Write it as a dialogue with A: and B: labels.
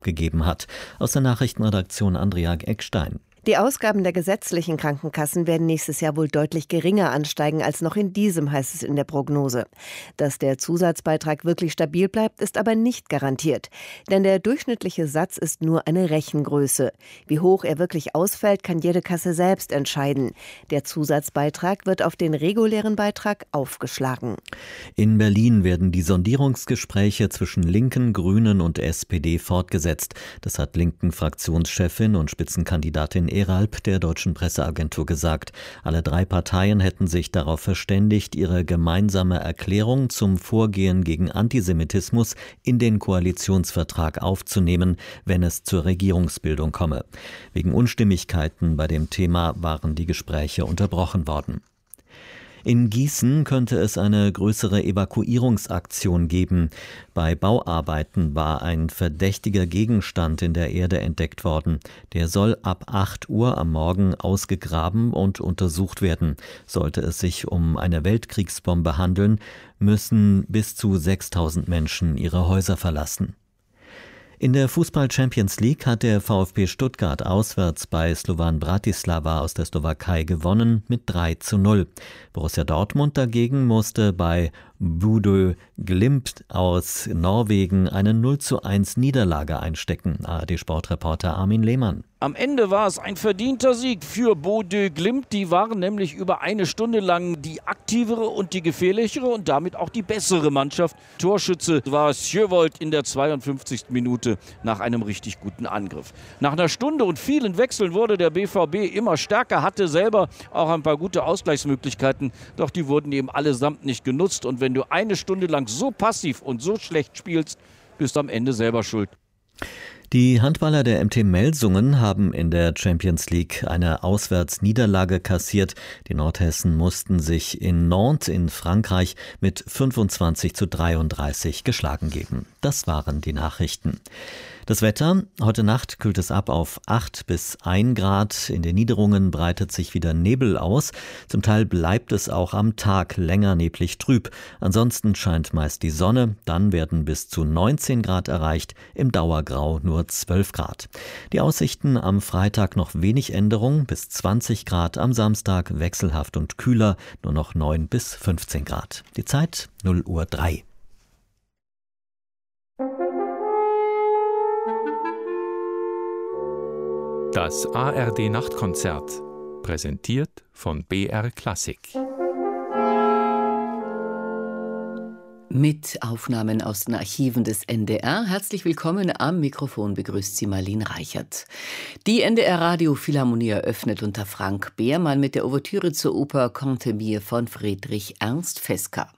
A: aufgegeben hat. Aus der Nachrichtenredaktion Andrea Eckstein.
B: Die Ausgaben der gesetzlichen Krankenkassen werden nächstes Jahr wohl deutlich geringer ansteigen als noch in diesem, heißt es in der Prognose. Dass der Zusatzbeitrag wirklich stabil bleibt, ist aber nicht garantiert. Denn der durchschnittliche Satz ist nur eine Rechengröße. Wie hoch er wirklich ausfällt, kann jede Kasse selbst entscheiden. Der Zusatzbeitrag wird auf den regulären Beitrag aufgeschlagen.
A: In Berlin werden die Sondierungsgespräche zwischen Linken, Grünen und SPD fortgesetzt. Das hat Linken-Fraktionschefin und Spitzenkandidatin Eralp der Deutschen Presseagentur gesagt. Alle drei Parteien hätten sich darauf verständigt, ihre gemeinsame Erklärung zum Vorgehen gegen Antisemitismus in den Koalitionsvertrag aufzunehmen, wenn es zur Regierungsbildung komme. Wegen Unstimmigkeiten bei dem Thema waren die Gespräche unterbrochen worden. In Gießen könnte es eine größere Evakuierungsaktion geben. Bei Bauarbeiten war ein verdächtiger Gegenstand in der Erde entdeckt worden. Der soll ab 8 Uhr am Morgen ausgegraben und untersucht werden. Sollte es sich um eine Weltkriegsbombe handeln, müssen bis zu 6.000 Menschen ihre Häuser verlassen. In der Fußball-Champions League hat der VfB Stuttgart auswärts bei Slovan Bratislava aus der Slowakei gewonnen mit 3:0. Borussia Dortmund dagegen musste bei Bodø Glimt aus Norwegen eine 0:1 Niederlage einstecken. ARD-Sportreporter Armin Lehmann.
C: Am Ende war es ein verdienter Sieg für Bodø Glimt. Die waren nämlich über eine Stunde lang die aktivere und die gefährlichere und damit auch die bessere Mannschaft. Torschütze war Sjöwold in der 52. Minute nach einem richtig guten Angriff. Nach einer Stunde und vielen Wechseln wurde der BVB immer stärker, hatte selber auch ein paar gute Ausgleichsmöglichkeiten, doch die wurden eben allesamt nicht genutzt. Und wenn du eine Stunde lang so passiv und so schlecht spielst, bist du am Ende selber schuld.
A: Die Handballer der MT Melsungen haben in der Champions League eine Auswärtsniederlage kassiert. Die Nordhessen mussten sich in Nantes in Frankreich mit 25:33 geschlagen geben. Das waren die Nachrichten. Das Wetter: Heute Nacht kühlt es ab auf 8 bis 1 Grad. In den Niederungen breitet sich wieder Nebel aus. Zum Teil bleibt es auch am Tag länger neblig trüb. Ansonsten scheint meist die Sonne. Dann werden bis zu 19 Grad erreicht. Im Dauergrau nur 12 Grad. Die Aussichten: am Freitag noch wenig Änderung, bis 20 Grad. Am Samstag wechselhaft und kühler, nur noch 9 bis 15 Grad. Die Zeit 0:03 Uhr.
D: Das ARD-Nachtkonzert, präsentiert von BR Klassik.
E: Mit Aufnahmen aus den Archiven des NDR. Herzlich willkommen, am Mikrofon begrüßt Sie Marlene Reichert. Die NDR-Radio-Philharmonie eröffnet unter Frank Behrmann mit der Ouvertüre zur Oper Cantemir von Friedrich Ernst Fesca.